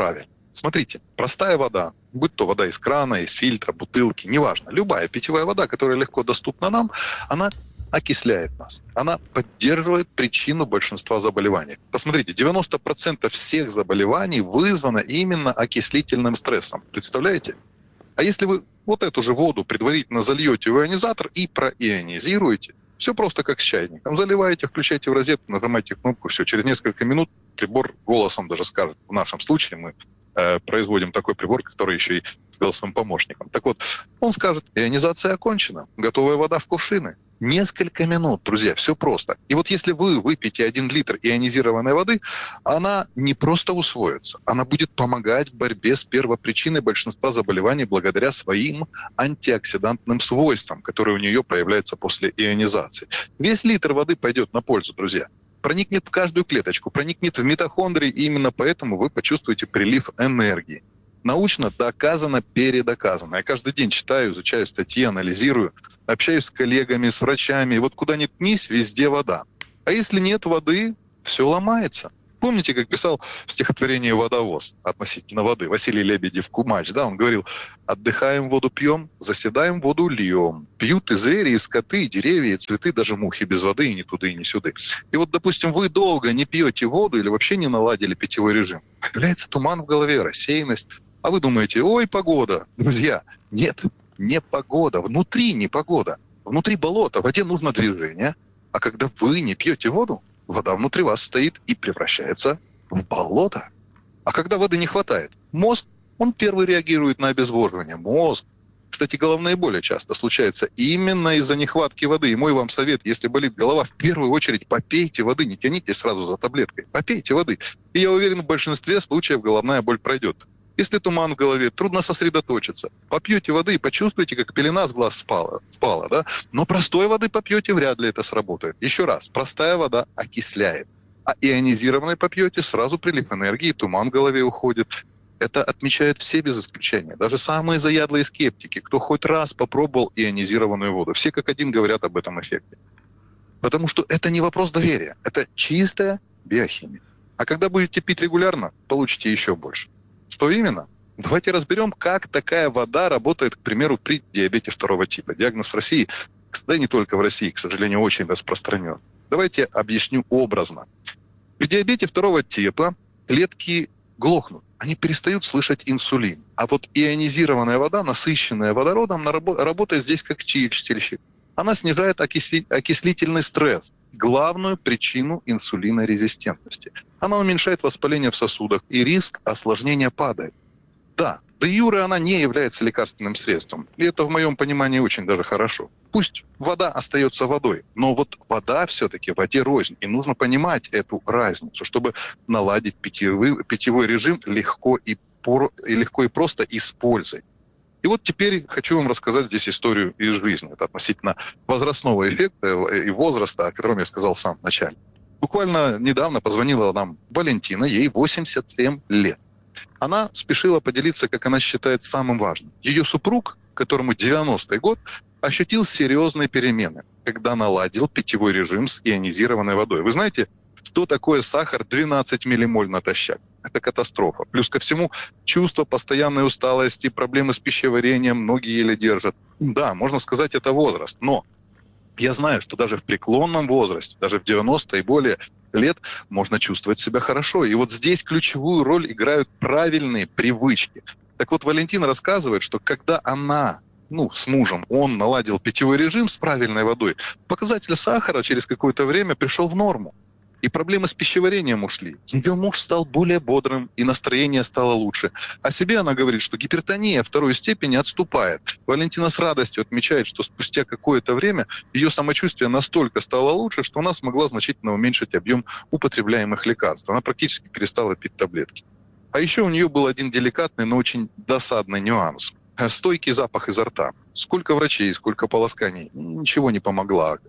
Смотрите, простая вода, будь то вода из крана, из фильтра, бутылки, неважно, любая питьевая вода, которая легко доступна нам, она окисляет нас. Она поддерживает причину большинства заболеваний. Посмотрите, 90% всех заболеваний вызвано именно окислительным стрессом. Представляете? А если вы вот эту же воду предварительно зальете в ионизатор и проионизируете, все просто как с чайником. Заливаете, включаете в розетку, нажимаете кнопку, все. Через несколько минут прибор голосом даже скажет. В нашем случае мы производим такой прибор, который еще и с голосовым помощником. Так вот, он скажет, ионизация окончена, готовая вода в кувшины. Несколько минут, друзья, все просто. И вот если вы выпьете 1 литр ионизированной воды, она не просто усвоится, она будет помогать в борьбе с первопричиной большинства заболеваний благодаря своим антиоксидантным свойствам, которые у нее появляются после ионизации. Весь литр воды пойдет на пользу, друзья. Проникнет в каждую клеточку, проникнет в митохондрии, и именно поэтому вы почувствуете прилив энергии. Научно доказано, передоказано. Я каждый день читаю, изучаю статьи, анализирую, общаюсь с коллегами, с врачами. И вот куда ни ткнись, везде вода. А если нет воды, все ломается. Помните, как писал в стихотворении «Водовоз» относительно воды Василий Лебедев-Кумач, да, он говорил: «Отдыхаем, воду пьем, заседаем, воду льем. Пьют и звери, и скоты, и деревья, и цветы, даже мухи без воды, и ни туда, и ни сюда». И вот, допустим, вы долго не пьете воду или вообще не наладили питьевой режим. Появляется туман в голове, рассеянность. А вы думаете: ой, погода. Друзья, нет, не погода. Внутри не погода. Внутри болото. В воде нужно движение. А когда вы не пьете воду, вода внутри вас стоит и превращается в болото. А когда воды не хватает, мозг, он первый реагирует на обезвоживание. Мозг. Кстати, головные боли часто случаются именно из-за нехватки воды. И мой вам совет: если болит голова, в первую очередь попейте воды, не тяните сразу за таблеткой. Попейте воды. И я уверен, в большинстве случаев головная боль пройдет. Если туман в голове, трудно сосредоточиться. Попьете воды и почувствуете, как пелена с глаз спала, да? Но простой воды попьете, вряд ли это сработает. Еще раз, простая вода окисляет. А ионизированной попьете, сразу прилив энергии, туман в голове уходит. Это отмечают все без исключения. Даже самые заядлые скептики, кто хоть раз попробовал ионизированную воду. Все как один говорят об этом эффекте. Потому что это не вопрос доверия. Это чистая биохимия. А когда будете пить регулярно, получите еще больше. Что именно? Давайте разберем, как такая вода работает, к примеру, при диабете 2 типа. Диагноз в России, да и не только в России, к сожалению, очень распространен. Давайте объясню образно. При диабете 2 типа клетки глохнут, они перестают слышать инсулин. А вот ионизированная вода, насыщенная водородом, работает здесь как чистильщик. Она снижает окислительный стресс, главную причину инсулинорезистентности. Она уменьшает воспаление в сосудах, и риск осложнения падает. Да, де юре она не является лекарственным средством. И это, в моем понимании, очень даже хорошо. Пусть вода остается водой, но вот вода все-таки воде рознь. И нужно понимать эту разницу, чтобы наладить питьевой режим легко и просто и с пользой. И вот теперь хочу вам рассказать здесь историю из жизни. Это относительно возрастного эффекта и возраста, о котором я сказал в самом начале. Буквально недавно позвонила нам Валентина, ей 87 лет. Она спешила поделиться, как она считает, самым важным. Ее супруг, которому 90-й год, ощутил серьезные перемены, когда наладил питьевой режим с ионизированной водой. Вы знаете, что такое сахар 12 миллимоль натощак? Это катастрофа. Плюс ко всему чувство постоянной усталости, проблемы с пищеварением, ноги еле держат. Да, можно сказать, это возраст, но я знаю, что даже в преклонном возрасте, даже в 90 и более лет можно чувствовать себя хорошо. И вот здесь ключевую роль играют правильные привычки. Так вот, Валентина рассказывает, что когда она, с мужем, он наладил питьевой режим с правильной водой, показатель сахара через какое-то время пришел в норму. И проблемы с пищеварением ушли. Ее муж стал более бодрым, и настроение стало лучше. О себе она говорит, что гипертония 2 степени отступает. Валентина с радостью отмечает, что спустя какое-то время ее самочувствие настолько стало лучше, что она смогла значительно уменьшить объем употребляемых лекарств. Она практически перестала пить таблетки. А еще у нее был один деликатный, но очень досадный нюанс. Стойкий запах изо рта. Сколько врачей, сколько полосканий, ничего не помогло.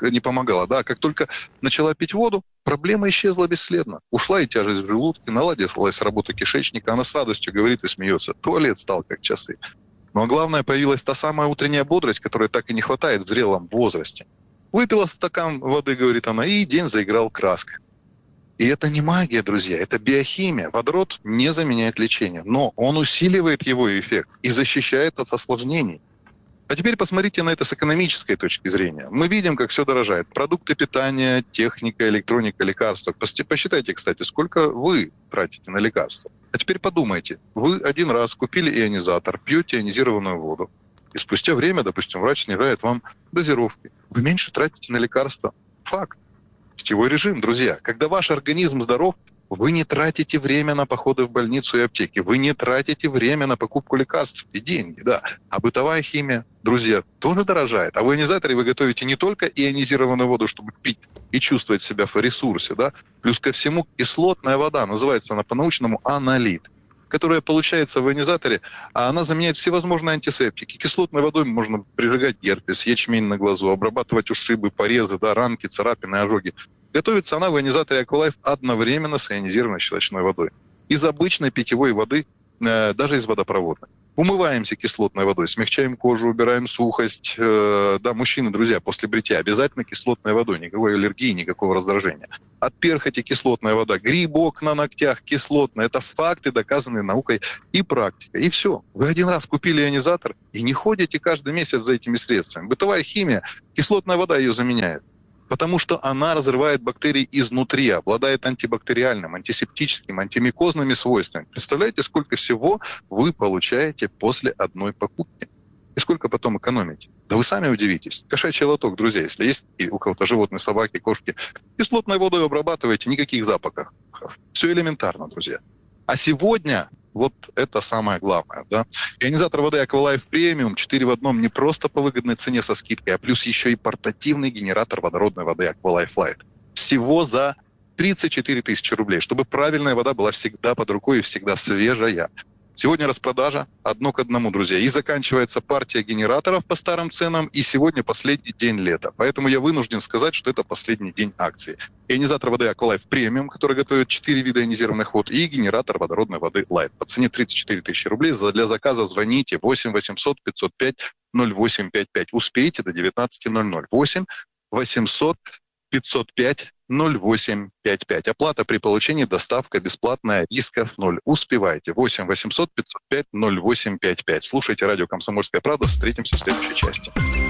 Как только начала пить воду, проблема исчезла бесследно. Ушла и тяжесть в желудке, наладилась работа кишечника. Она с радостью говорит и смеется. Туалет стал как часы. Но главное, появилась та самая утренняя бодрость, которой так и не хватает в зрелом возрасте. Выпила стакан воды, говорит она, и день заиграл краской. И это не магия, друзья, это биохимия. Водород не заменяет лечение, но он усиливает его эффект и защищает от осложнений. А теперь посмотрите на это с экономической точки зрения. Мы видим, как все дорожает. Продукты питания, техника, электроника, лекарства. Посчитайте, кстати, сколько вы тратите на лекарства. А теперь подумайте. Вы один раз купили ионизатор, пьете ионизированную воду. И спустя время, допустим, врач снижает вам дозировки. Вы меньше тратите на лекарства. Факт. Питьевой режим, друзья. Когда ваш организм здоров, вы не тратите время на походы в больницу и аптеки. Вы не тратите время на покупку лекарств и деньги, да. А бытовая химия, друзья, тоже дорожает. А в ионизаторе вы готовите не только ионизированную воду, чтобы пить и чувствовать себя в ресурсе, да. Плюс ко всему кислотная вода, называется она по-научному аналит, которая получается в ионизаторе, а она заменяет всевозможные антисептики. Кислотной водой можно прижигать герпес, ячмень на глазу, обрабатывать ушибы, порезы, да, ранки, царапины, ожоги. Готовится она в ионизаторе Aqualife одновременно с ионизированной щелочной водой. Из обычной питьевой воды, даже из водопроводной. Умываемся кислотной водой, смягчаем кожу, убираем сухость. Да, мужчины, друзья, после бритья обязательно кислотной водой, никакой аллергии, никакого раздражения. От перхоти кислотная вода, грибок на ногтях кислотный. Это факты, доказанные наукой и практикой. И все. Вы один раз купили ионизатор и не ходите каждый месяц за этими средствами. Бытовая химия, кислотная вода ее заменяет. Потому что она разрывает бактерии изнутри, обладает антибактериальным, антисептическим, антимикозными свойствами. Представляете, сколько всего вы получаете после одной покупки? И сколько потом экономите? Да вы сами удивитесь. Кошачий лоток, друзья, если есть у кого-то животные, собаки, кошки, кислотной водой обрабатываете, никаких запахов. Все элементарно, друзья. А сегодня вот это самое главное, да. Ионизатор воды Aqualife Premium 4 в одном не просто по выгодной цене со скидкой, а плюс еще и портативный генератор водородной воды Aqualife Light. Всего за 34 тысячи рублей, чтобы правильная вода была всегда под рукой и всегда свежая. Сегодня распродажа одно к одному, друзья. И заканчивается партия генераторов по старым ценам, и сегодня последний день лета. Поэтому я вынужден сказать, что это последний день акции. Ионизатор воды Aqualife Premium, который готовит 4 вида ионизированных вод, и генератор водородной воды Light. По цене 34 тысячи рублей. Для заказа звоните 8 800 505 0855. Успейте до 19:00. 8 800 505 0855. Оплата при получении, доставка бесплатная, рисков 0. Успевайте. 8 800 505 0855. Слушайте радио «Комсомольская правда». Встретимся в следующей части.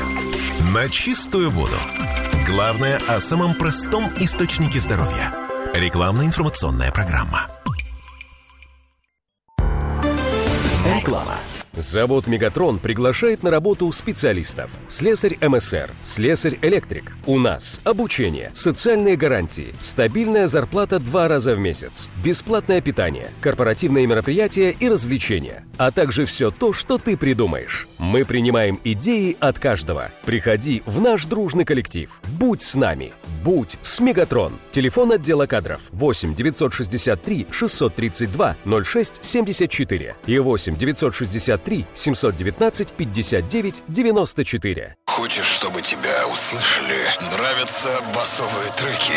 На чистую воду. Главное о самом простом источнике здоровья. Рекламно-информационная программа. Реклама. Завод «Мегатрон» приглашает на работу специалистов. Слесарь МСР, слесарь-электрик. У нас обучение, социальные гарантии, стабильная зарплата 2 раза в месяц, бесплатное питание, корпоративные мероприятия и развлечения, а также все то, что ты придумаешь. Мы принимаем идеи от каждого. Приходи в наш дружный коллектив. Будь с нами. Будь с «Мегатрон». Телефон отдела кадров 8 963 632 06 74 и 8 963 719 59 94. Хочешь, чтобы тебя услышали? Нравятся басовые треки?